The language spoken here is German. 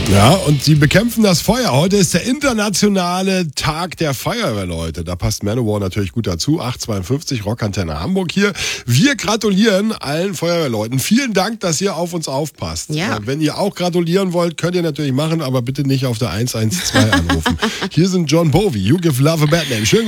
Ja, und sie bekämpfen das Feuer. Heute ist der internationale Tag der Feuerwehrleute. Da passt Manowar natürlich gut dazu. 852 Rockantenne Hamburg hier. Wir gratulieren allen Feuerwehrleuten. Vielen Dank, dass ihr auf uns aufpasst. Ja. Wenn ihr auch gratulieren wollt, könnt ihr natürlich machen, aber bitte nicht auf der 112 anrufen. Hier sind John Bowie, You Give Love a Bad Name. Schönen